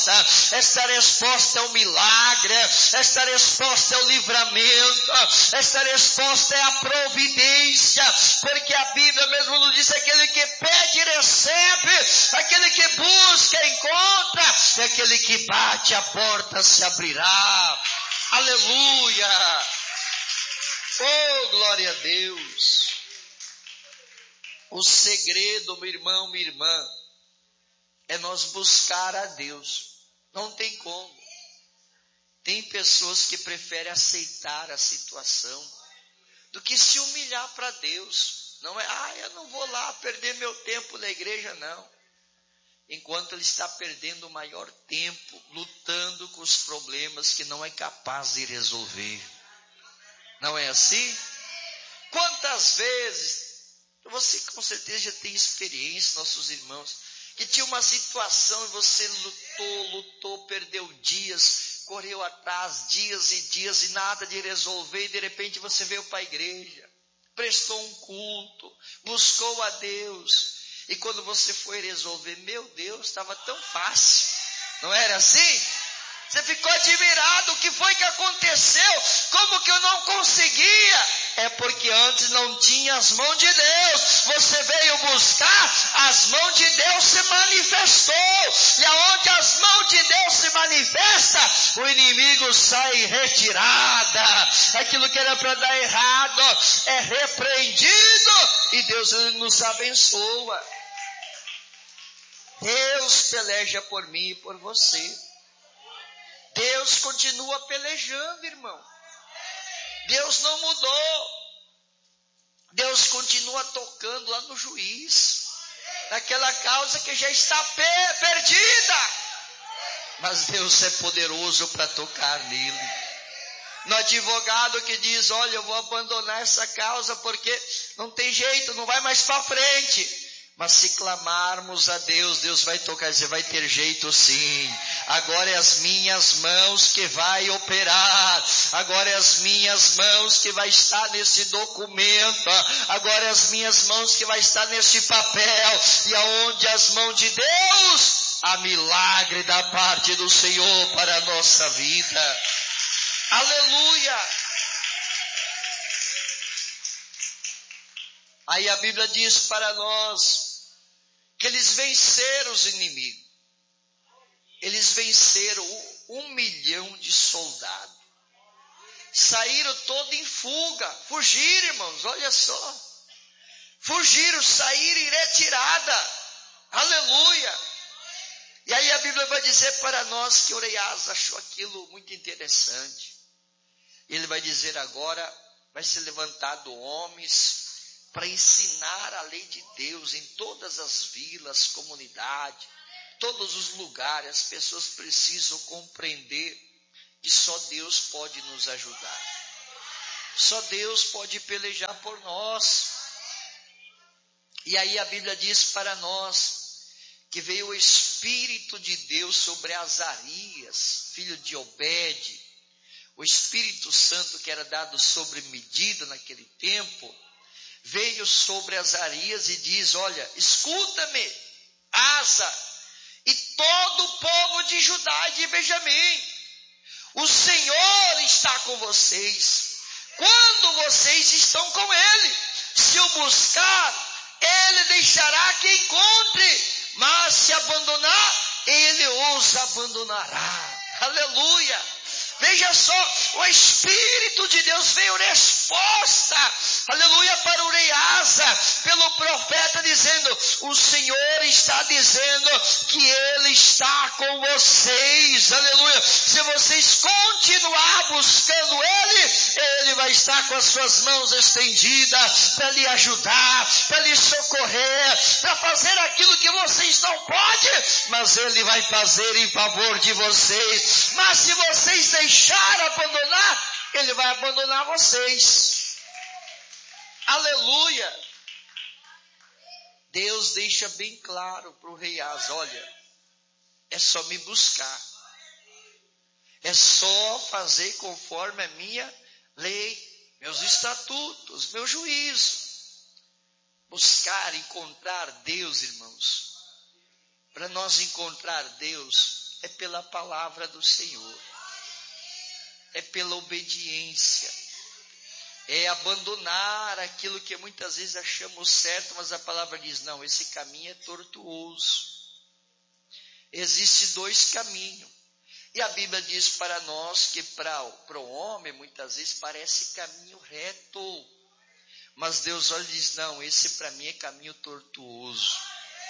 esta resposta é o milagre, esta resposta é o livramento, esta resposta é a providência, porque a Bíblia mesmo nos diz: aquele que pede recebe, aquele que busca encontra, e aquele que bate a porta se abrirá. Aleluia! Oh, glória a Deus! O segredo, meu irmão, minha irmã, é nós buscar a Deus. Não tem como. Tem pessoas que preferem aceitar a situação do que se humilhar para Deus. Não é, eu não vou lá perder meu tempo na igreja, não. Enquanto ele está perdendo o maior tempo lutando com os problemas que não é capaz de resolver. Não é assim? Quantas vezes, você com certeza já tem experiência, nossos irmãos, que tinha uma situação e você lutou, perdeu dias, correu atrás dias e dias e nada de resolver, e de repente você veio para a igreja, prestou um culto, buscou a Deus, e quando você foi resolver, meu Deus, estava tão fácil, não era assim? Você ficou admirado, o que foi que aconteceu? Como que eu não conseguia? É porque antes não tinha as mãos de Deus. Você veio buscar, as mãos de Deus se manifestou. E aonde as mãos de Deus se manifestam, o inimigo sai em retirada. Aquilo que era para dar errado é repreendido e Deus nos abençoa. Deus peleja por mim e por você. Deus continua pelejando, irmão. Deus não mudou. Deus continua tocando lá no juiz, naquela causa que já está perdida. Mas Deus é poderoso para tocar nele. No advogado que diz: olha, eu vou abandonar essa causa porque não tem jeito, não vai mais para frente. Mas se clamarmos a Deus, Deus vai tocar e dizer: vai ter jeito sim. Agora é as minhas mãos que vai operar. Agora é as minhas mãos que vai estar nesse documento. Agora é as minhas mãos que vai estar nesse papel. E aonde as mãos de Deus, há milagre da parte do Senhor para a nossa vida. Aleluia! Aí a Bíblia diz para nós que eles venceram os inimigos. Eles venceram 1 milhão de soldados. Saíram todos em fuga. Fugiram, irmãos, olha só. Fugiram, saíram em retirada. Aleluia. E aí a Bíblia vai dizer para nós que Oreias achou aquilo muito interessante. Ele vai dizer: agora vai ser levantado homens para ensinar a lei de Deus em todas as vilas, comunidades, todos os lugares. As pessoas precisam compreender que só Deus pode nos ajudar. Só Deus pode pelejar por nós. E aí a Bíblia diz para nós que veio o Espírito de Deus sobre Azarias, filho de Obed. O Espírito Santo que era dado sobre medida naquele tempo, veio sobre Azarias e diz: olha, escuta-me, Asa, e todo o povo de Judá e de Benjamim, o Senhor está com vocês, quando vocês estão com Ele. Se o buscar, Ele deixará que encontre, mas se abandonar, Ele os abandonará. Aleluia! Veja só, o Espírito de Deus veio resposta, aleluia, para Oreias, pelo profeta, dizendo: o Senhor está dizendo que Ele está com vocês, aleluia. Se vocês continuar buscando Ele, Ele vai estar com as suas mãos estendidas para lhe ajudar, para lhe socorrer, para fazer aquilo que vocês não podem, mas Ele vai fazer em favor de vocês. Mas se vocês deixar abandonar, Ele vai abandonar vocês. Aleluia! Deus deixa bem claro para o rei Asa: olha, é só me buscar, é só fazer conforme a minha lei, meus estatutos, meu juízo. Buscar, encontrar Deus, irmãos. Para nós encontrar Deus, é pela palavra do Senhor, é pela obediência, é abandonar aquilo que muitas vezes achamos certo, mas a palavra diz, não, esse caminho é tortuoso. Existem dois caminhos, e a Bíblia diz para nós que para o homem, muitas vezes parece caminho reto, mas Deus olha e diz, não, esse para mim é caminho tortuoso.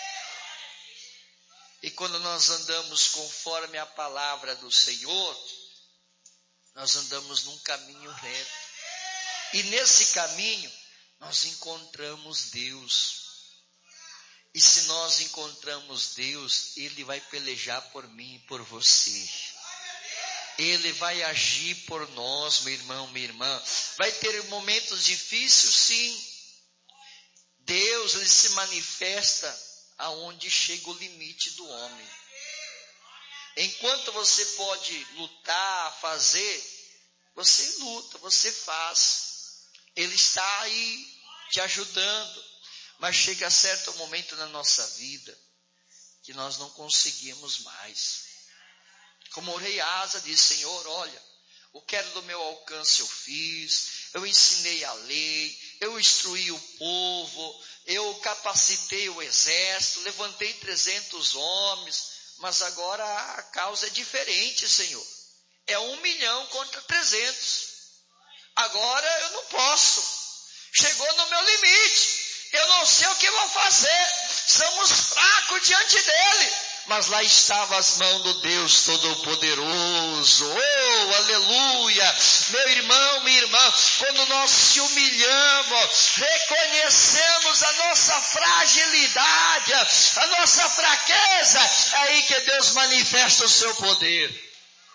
E quando nós andamos conforme a palavra do Senhor, nós andamos num caminho reto. E nesse caminho, nós encontramos Deus. E se nós encontramos Deus, Ele vai pelejar por mim e por você. Ele vai agir por nós, meu irmão, minha irmã. Vai ter momentos difíceis, sim. Deus, Ele se manifesta aonde chega o limite do homem. Enquanto você pode lutar, fazer, você luta, você faz. Ele está aí te ajudando. Mas chega certo momento na nossa vida que nós não conseguimos mais. Como o rei Asa disse, Senhor, olha, o que era do meu alcance eu fiz, eu ensinei a lei, eu instruí o povo, eu capacitei o exército, levantei 300 homens, mas agora a causa é diferente, Senhor. É 1 milhão contra 300. Agora eu não posso. Chegou no meu limite. Eu não sei o que vou fazer. Somos fracos diante dele. Mas lá estava as mãos do Deus Todo-Poderoso. Oh, aleluia! Meu irmão, minha irmã, quando nós se humilhamos, reconhecemos a nossa fragilidade, a nossa fraqueza, é aí que Deus manifesta o seu poder.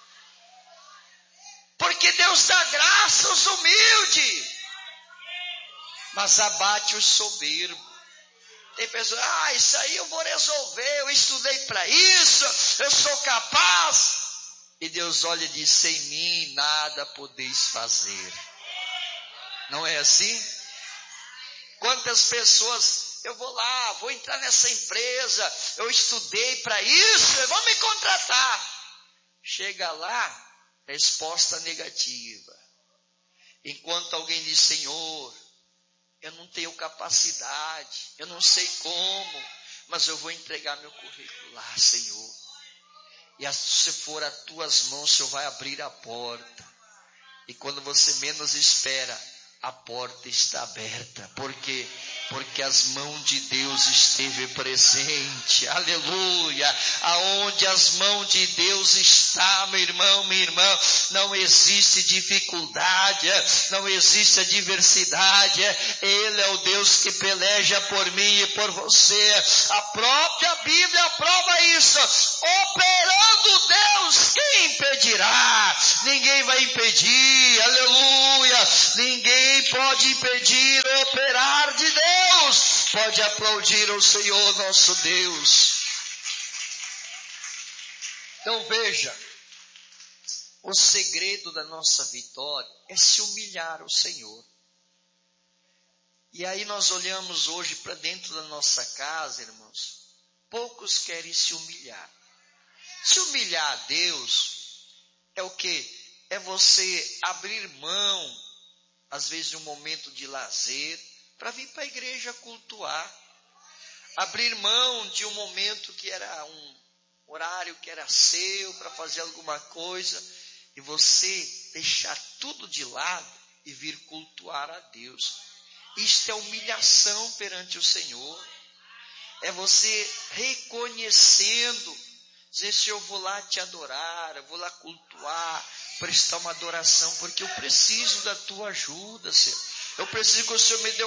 Porque Deus dá graça aos humildes, mas abate os soberbos. Tem pessoas, isso aí eu vou resolver, eu estudei para isso, eu sou capaz. E Deus olha e diz, sem mim nada podeis fazer. Não é assim? Quantas pessoas, eu vou lá, vou entrar nessa empresa, eu estudei para isso, vão me contratar. Chega lá, resposta negativa. Enquanto alguém diz, Senhor, eu não tenho capacidade, eu não sei como, mas eu vou entregar meu currículo lá, Senhor. E se for as tuas mãos, o Senhor vai abrir a porta. E quando você menos espera, a porta está aberta. Por quê? Porque as mãos de Deus esteve presente. Aleluia! Aonde as mãos de Deus está, meu irmão, minha irmã, não existe dificuldade, não existe adversidade. Ele é o Deus que peleja por mim e por você. A própria Bíblia prova isso. Operando Deus, quem impedirá? Ninguém vai impedir. Aleluia! Ninguém pode impedir o operar de Deus. Pode aplaudir o Senhor nosso Deus. Então veja, o segredo da nossa vitória é se humilhar ao Senhor. E aí nós olhamos hoje para dentro da nossa casa, irmãos, poucos querem se humilhar. Se humilhar a Deus é o quê? É você abrir mão, às vezes de um momento de lazer, para vir para a igreja cultuar. Abrir mão de um momento que era um horário que era seu, para fazer alguma coisa, e você deixar tudo de lado e vir cultuar a Deus. Isto é humilhação perante o Senhor. É você reconhecendo, dizer, Senhor, eu vou lá te adorar, eu vou lá cultuar, prestar uma adoração, porque eu preciso da tua ajuda, Senhor. Eu preciso que o Senhor me dê